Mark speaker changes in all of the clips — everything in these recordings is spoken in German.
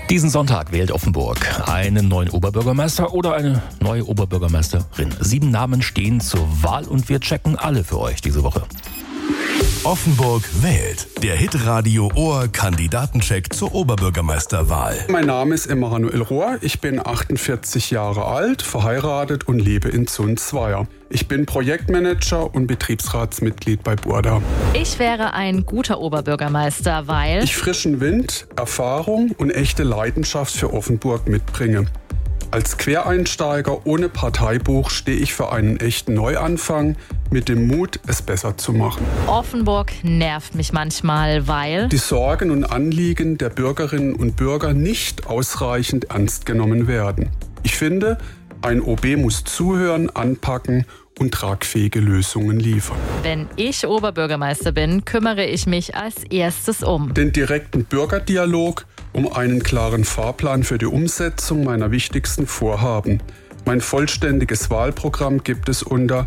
Speaker 1: Diesen Sonntag wählt Offenburg einen neuen Oberbürgermeister oder eine neue Oberbürgermeisterin. 7 Namen stehen zur Wahl und wir checken alle für euch diese Woche.
Speaker 2: Offenburg wählt. Der Hitradio Ohr Kandidatencheck zur Oberbürgermeisterwahl.
Speaker 3: Mein Name ist Emanuel Rohr. Ich bin 48 Jahre alt, verheiratet und lebe in Zunzweier. Ich bin Projektmanager und Betriebsratsmitglied bei Burda.
Speaker 4: Ich wäre ein guter Oberbürgermeister, weil
Speaker 3: ich frischen Wind, Erfahrung und echte Leidenschaft für Offenburg mitbringe. Als Quereinsteiger ohne Parteibuch stehe ich für einen echten Neuanfang mit dem Mut, es besser zu machen.
Speaker 4: Offenburg nervt mich manchmal, weil
Speaker 3: die Sorgen und Anliegen der Bürgerinnen und Bürger nicht ausreichend ernst genommen werden. Ich finde, ein OB muss zuhören, anpacken und tragfähige Lösungen liefern.
Speaker 4: Wenn ich Oberbürgermeister bin, kümmere ich mich als erstes um
Speaker 3: den direkten Bürgerdialog, um einen klaren Fahrplan für die Umsetzung meiner wichtigsten Vorhaben. Mein vollständiges Wahlprogramm gibt es unter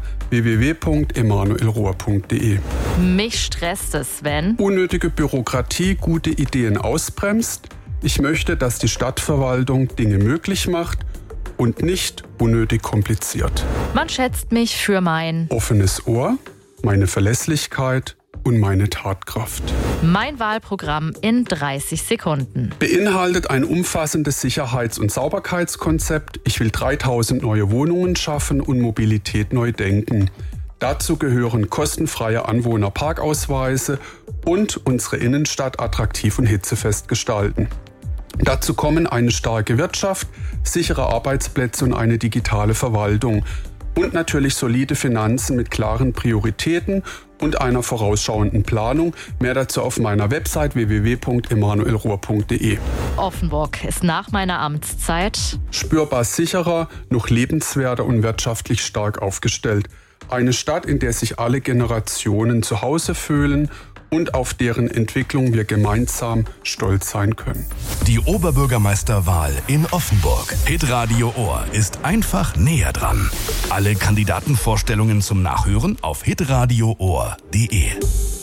Speaker 3: www.emanuelrohr.de.
Speaker 4: Mich stresst es, wenn
Speaker 3: unnötige Bürokratie gute Ideen ausbremst. Ich möchte, dass die Stadtverwaltung Dinge möglich macht und nicht unnötig kompliziert.
Speaker 4: Man schätzt mich für mein
Speaker 3: offenes Ohr, meine Verlässlichkeit und meine Tatkraft.
Speaker 4: Mein Wahlprogramm in 30 Sekunden.
Speaker 3: Beinhaltet ein umfassendes Sicherheits- und Sauberkeitskonzept. Ich will 3000 neue Wohnungen schaffen und Mobilität neu denken. Dazu gehören kostenfreie Anwohnerparkausweise und unsere Innenstadt attraktiv und hitzefest gestalten. Dazu kommen eine starke Wirtschaft, sichere Arbeitsplätze und eine digitale Verwaltung. Und natürlich solide Finanzen mit klaren Prioritäten und einer vorausschauenden Planung. Mehr dazu auf meiner Website www.emanuelrohr.de.
Speaker 4: Offenburg ist nach meiner Amtszeit
Speaker 3: spürbar sicherer, noch lebenswerter und wirtschaftlich stark aufgestellt. Eine Stadt, in der sich alle Generationen zu Hause fühlen und auf deren Entwicklung wir gemeinsam stolz sein können.
Speaker 2: Die Oberbürgermeisterwahl in Offenburg. Hitradio Ohr ist einfach näher dran. Alle Kandidatenvorstellungen zum Nachhören auf hitradioohr.de.